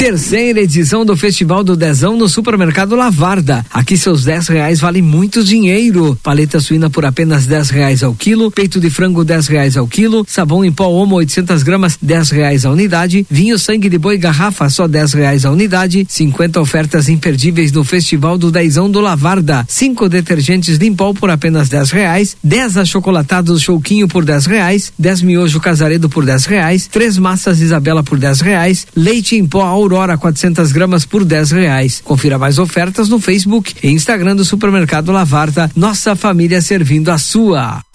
Terceira edição do Festival do Dezão no Supermercado Lavarda. Aqui seus R$10 valem muito dinheiro. Paleta suína por apenas R$10 ao quilo, peito de frango R$10 ao quilo, sabão em pó Omo 800 gramas R$10 a unidade, vinho sangue de boi garrafa só R$10 a unidade, 50 ofertas imperdíveis no Festival do Dezão do Lavarda, 5 detergentes Limpol por apenas R$10, 10 achocolatados Chouquinho por R$10, 10 miojo Casaredo por R$10, 3 massas Isabela por R$10, leite em pó Aurora 400 gramas por R$10. Confira mais ofertas no Facebook e Instagram do Supermercado Lavarda. Nossa família servindo a sua.